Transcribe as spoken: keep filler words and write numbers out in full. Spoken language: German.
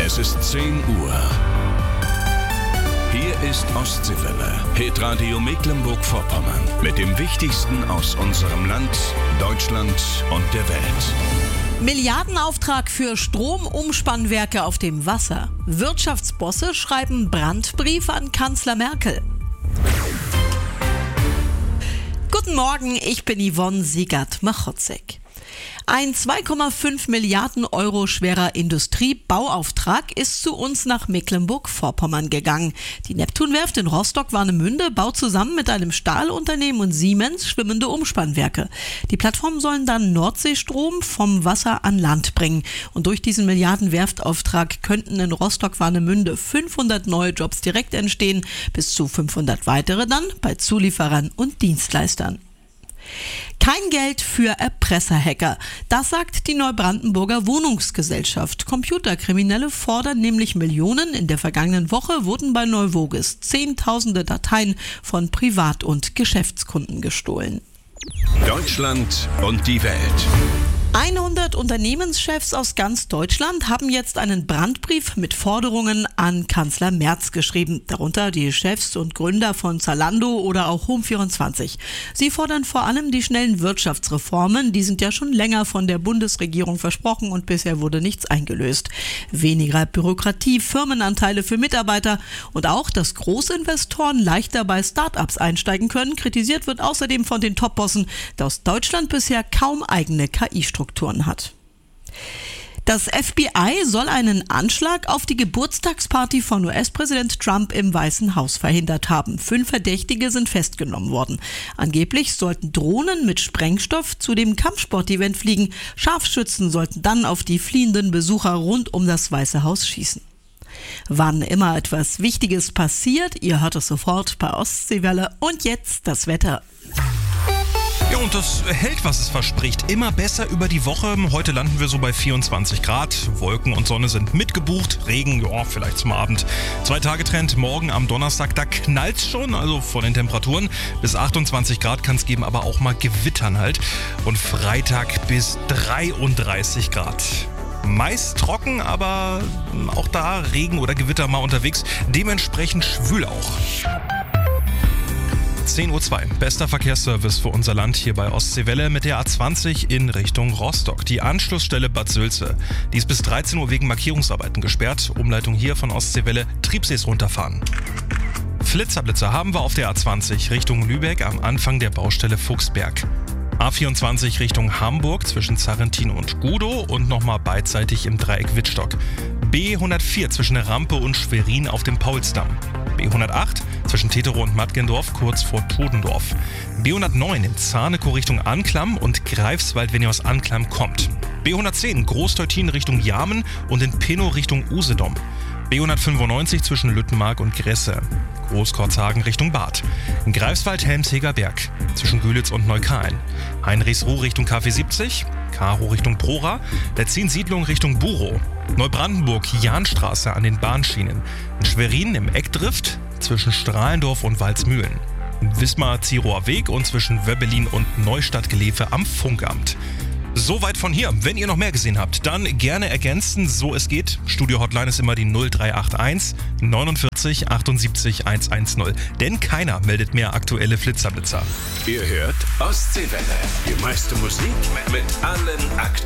Es ist zehn Uhr. Hier ist Ostseewelle, Hitradio Mecklenburg-Vorpommern. Mit dem Wichtigsten aus unserem Land, Deutschland und der Welt. Milliardenauftrag für Stromumspannwerke auf dem Wasser. Wirtschaftsbosse schreiben Brandbrief an Kanzler Merkel. Guten Morgen, ich bin Yvonne Siegert-Machotzek. Ein zwei Komma fünf Milliarden Euro schwerer Industriebauauftrag ist zu uns nach Mecklenburg-Vorpommern gegangen. Die Neptunwerft in Rostock-Warnemünde baut zusammen mit einem Stahlunternehmen und Siemens schwimmende Umspannwerke. Die Plattformen sollen dann Nordseestrom vom Wasser an Land bringen. Und durch diesen Milliardenwerftauftrag könnten in Rostock-Warnemünde fünfhundert neue Jobs direkt entstehen, bis zu fünfhundert weitere dann bei Zulieferern und Dienstleistern. Kein Geld für Erpresserhacker. Das sagt die Neubrandenburger Wohnungsgesellschaft. Computerkriminelle fordern nämlich Millionen. In der vergangenen Woche wurden bei Neuvoges Zehntausende Dateien von Privat- und Geschäftskunden gestohlen. Deutschland und die Welt. hundert Unternehmenschefs aus ganz Deutschland haben jetzt einen Brandbrief mit Forderungen an Kanzler Merz geschrieben. Darunter die Chefs und Gründer von Zalando oder auch Home vierundzwanzig. Sie fordern vor allem die schnellen Wirtschaftsreformen. Die sind ja schon länger von der Bundesregierung versprochen und bisher wurde nichts eingelöst. Weniger Bürokratie, Firmenanteile für Mitarbeiter und auch, dass Großinvestoren leichter bei Start-ups einsteigen können. Kritisiert wird außerdem von den Top-Bossen, dass Deutschland bisher kaum eigene K I-Strukturen hat. Das F B I soll einen Anschlag auf die Geburtstagsparty von U S-Präsident Trump im Weißen Haus verhindert haben. Fünf Verdächtige sind festgenommen worden. Angeblich sollten Drohnen mit Sprengstoff zu dem Kampfsportevent fliegen. Scharfschützen sollten dann auf die fliehenden Besucher rund um das Weiße Haus schießen. Wann immer etwas Wichtiges passiert, ihr hört es sofort bei Ostseewelle. Und jetzt das Wetter. Ja, und das hält, was es verspricht. Immer besser über die Woche. Heute landen wir so bei vierundzwanzig Grad. Wolken und Sonne sind mitgebucht. Regen, ja, vielleicht zum Abend. Zwei-Tage-Trend morgen am Donnerstag, da knallt's schon, also von den Temperaturen. Bis achtundzwanzig Grad kann es geben, aber auch mal Gewittern halt. Und Freitag bis dreiunddreißig Grad. Meist trocken, aber auch da Regen oder Gewitter mal unterwegs. Dementsprechend schwül auch. zehn Uhr zwei. Bester Verkehrsservice für unser Land hier bei Ostseewelle mit der A zwanzig in Richtung Rostock. Die Anschlussstelle Bad Sülze. Die ist bis dreizehn Uhr wegen Markierungsarbeiten gesperrt. Umleitung hier von Ostseewelle, Triebsees runterfahren. Flitzerblitzer haben wir auf der A zwanzig Richtung Lübeck am Anfang der Baustelle Fuchsberg. A vierundzwanzig Richtung Hamburg zwischen Zarrentin und Gudow und nochmal beidseitig im Dreieck Wittstock. B hundertvier zwischen Rampe und Schwerin auf dem Paulsdamm. B hundertacht zwischen Teterow und Mattgendorf kurz vor Todendorf. B hundertneun in Zarnekow Richtung Anklam und Greifswald, wenn ihr aus Anklam kommt. B hundertzehn Großteutin Richtung Jarmen und in Pinnow Richtung Usedom. B hundertfünfundneunzig zwischen Lüttenmark und Gresse. Großkorzhagen Richtung Bad. In Greifswald Helmsheger Berg zwischen Gülitz und Neukain. Heinrichsruh Richtung K V siebzig. Karow Richtung Prora. Der Zehn-Siedlung Richtung Burow. Neubrandenburg Jahnstraße an den Bahnschienen. In Schwerin im Eckdrift zwischen Strahlendorf und Walsmühlen. In Wismar-Zirower Weg und zwischen Wöbbelin und Neustadt-Gelefe am Funkamt. Soweit von hier. Wenn ihr noch mehr gesehen habt, dann gerne ergänzen, so es geht. Studio-Hotline ist immer die null drei acht eins neunundvierzig achtundsiebzig hundertzehn. Denn keiner meldet mehr aktuelle Flitzerblitzer. Ihr hört Ostseewelle. Die meiste Musik mit allen aktuellen